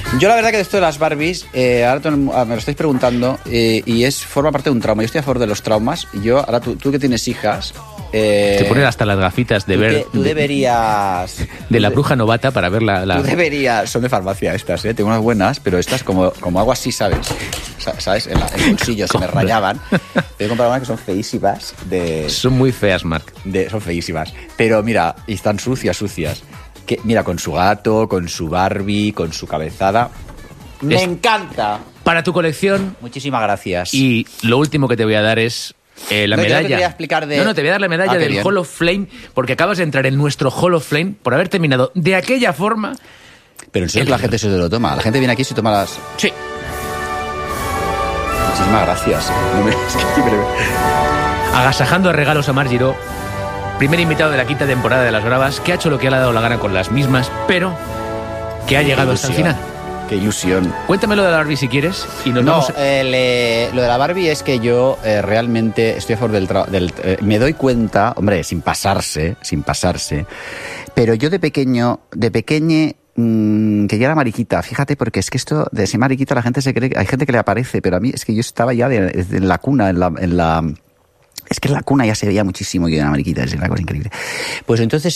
Yo la verdad que de esto de las Barbies, ahora me lo estáis preguntando, y forma parte de un trauma. Yo estoy a favor de los traumas. Y yo, ahora tú que tienes hijas... Te ponen hasta las gafitas de ver... Tú deberías... De la bruja novata para ver la... Tú deberías... Son de farmacia estas, ¿eh? Tengo unas buenas, pero estas como hago así, ¿sabes? ¿Sabes? En el bolsillo se me rayaban. Te he comprado unas que son feísimas. Son muy feas, Marc. Son feísimas. Pero mira, y están sucias. Que, mira, con su gato, con su Barbie, con su cabezada. ¡Me encanta! Para tu colección. Muchísimas gracias. Y lo último que te voy a dar es la medalla. Te voy a explicar No, te voy a dar la medalla del bien. Hall of Flame, porque acabas de entrar en nuestro Hall of Flame por haber terminado de aquella forma. Pero en serio que la gente se lo toma. La gente viene aquí y se toma las... Sí. Muchísimas gracias. Agasajando a regalos a Marc Giró, primer invitado de la quinta temporada de Las Bravas, que ha hecho lo que le ha dado la gana con las mismas, pero que ha llegado hasta el final. Qué ilusión. Cuéntame lo de la Barbie si quieres y nos vamos... lo de la Barbie es que yo realmente estoy a favor del me doy cuenta, hombre, sin pasarse, pero yo de pequeñe, que ya era mariquita, fíjate, porque es que esto de ser mariquita la gente se cree, hay gente que le aparece, pero a mí es que yo estaba ya en la cuna, es que en la cuna ya se veía muchísimo que era mariquita, es una cosa increíble. Pues entonces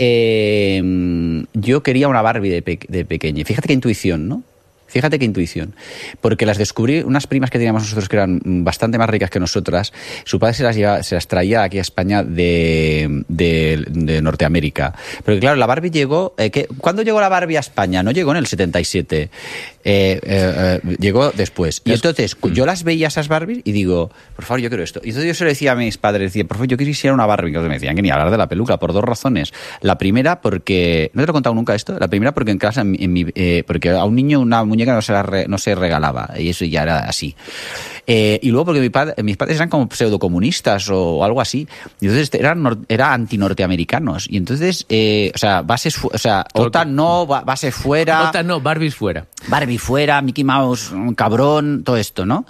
yo quería una Barbie de pequeña. Fíjate qué intuición, ¿no? Fíjate qué intuición. Porque las descubrí, unas primas que teníamos nosotros que eran bastante más ricas que nosotras, su padre se las traía aquí a España de Norteamérica. Pero claro, la Barbie llegó... ¿Cuándo llegó la Barbie a España? No llegó en el 77. Llegó después. Y entonces yo las veía esas Barbies y digo, por favor, yo quiero esto. Y entonces yo se lo decía a mis padres, decía, por favor, yo quisiera una Barbie. Y me decían que ni hablar de la peluca, por dos razones. La primera, porque... ¿No te lo he contado nunca esto? La primera, porque en casa, porque a un niño una muñeca no se regalaba, y eso ya era así. Y luego porque mis padres eran como pseudocomunistas o algo así, y entonces eran antinorteamericanos, y entonces, OTAN no, base fuera... OTAN no, Barbies fuera. Barbie fuera, Mickey Mouse, un cabrón, todo esto, ¿no?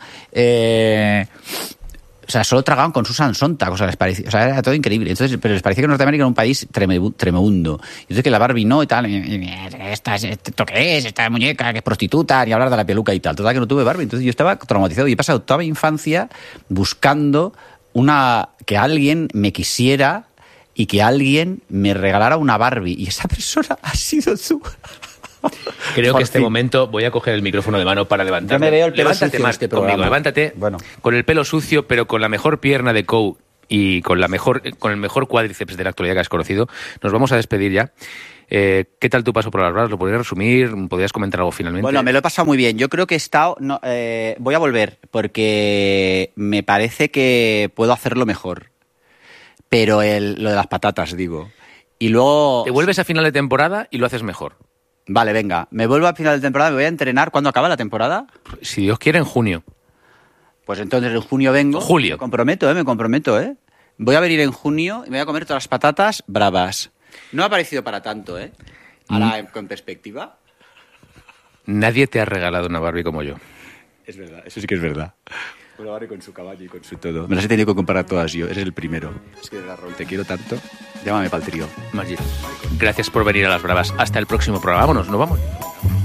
Solo tragaban con Susan Sontag, les parecía, era todo increíble. Entonces, pero les parecía que Norteamérica era un país tremebundo. Y entonces que la Barbie no y tal, ¿esto qué es? Esta muñeca que es prostituta, ni hablar de la peluca y tal. Total que no tuve Barbie. Entonces yo estaba traumatizado y he pasado toda mi infancia buscando que alguien me quisiera y que alguien me regalara una Barbie. Y esa persona ha sido tú. Creo que este momento voy a coger el micrófono de mano para levantarme. Yo me veo el pelo levántate sucio más conmigo, levántate. Bueno. Con el pelo sucio, pero con la mejor pierna de Cow y con el mejor cuádriceps de la actualidad que has conocido. Nos vamos a despedir ya. ¿Qué tal tu paso por Las Bravas? ¿Lo podrías resumir? ¿Podrías comentar algo finalmente? Bueno, me lo he pasado muy bien. Yo creo que he estado... voy a volver porque me parece que puedo hacerlo mejor. Pero lo de las patatas, digo. Y luego... Te vuelves a final de temporada y lo haces mejor. Vale, venga. Me vuelvo a final de temporada, me voy a entrenar. ¿Cuándo acaba la temporada? Si Dios quiere, en junio. Pues entonces en junio vengo. Julio. Me comprometo. Voy a venir en junio y me voy a comer todas las patatas bravas. No ha parecido para tanto, ¿eh? Ahora, en perspectiva. Nadie te ha regalado una Barbie como yo. Es verdad, eso sí que es verdad. Una Barbie con su caballo y con su todo. Me las he tenido que comparar todas yo. Eres el primero. Es que de verdad, Raúl, te quiero tanto. Llámame para el trío. Marc Giró, gracias por venir a Las Bravas. Hasta el próximo programa. Vámonos, ¿no vamos?